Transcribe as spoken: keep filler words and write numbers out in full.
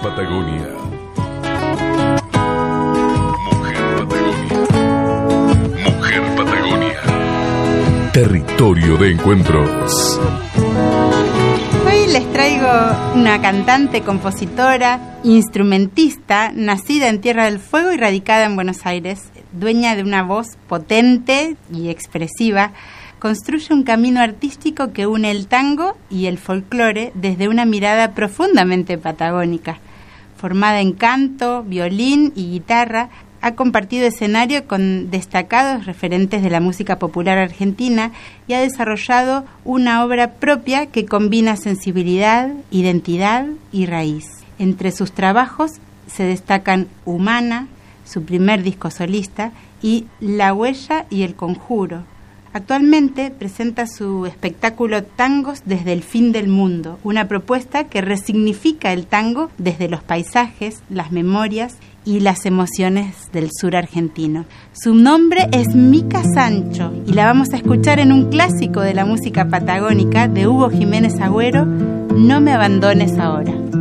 Patagonia. Mujer Patagonia. Mujer Patagonia. Territorio de encuentros. Hoy les traigo una cantante, compositora, instrumentista, nacida en Tierra del Fuego y radicada en Buenos Aires, dueña de una voz potente y expresiva. Construye un camino artístico que une el tango y el folclore desde una mirada profundamente patagónica. Formada en canto, violín y guitarra, ha compartido escenario con destacados referentes de la música popular argentina y ha desarrollado una obra propia que combina sensibilidad, identidad y raíz. Entre sus trabajos se destacan Humana, su primer disco solista, y La Huella y El Conjuro. Actualmente presenta su espectáculo Tangos desde el fin del mundo, una propuesta que resignifica el tango desde los paisajes, las memorias y las emociones del sur argentino. Su nombre es Mica Sancho y la vamos a escuchar en un clásico de la música patagónica de Hugo Jiménez Agüero, No me abandones ahora.